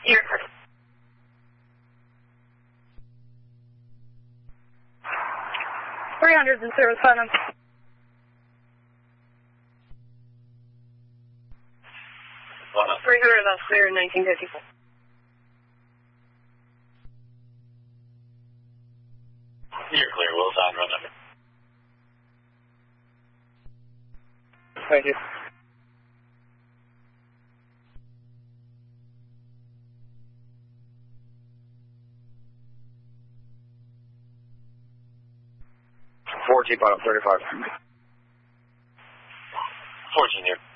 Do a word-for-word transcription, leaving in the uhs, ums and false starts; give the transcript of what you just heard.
Here. three hundred in service Putnam. three hundred that's clear in nineteen fifty-four. You're clear, Will. Sign run number. Thank you. fourteen, bottom thirty-five. fourteen here.